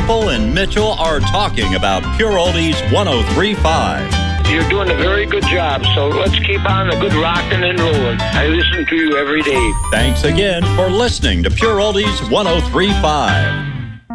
people in Mitchell are talking about Pure Oldies 103.5. You're doing a very good job, so let's keep on the good rocking and rolling. I listen to you every day. Thanks again for listening to Pure Oldies 103.5.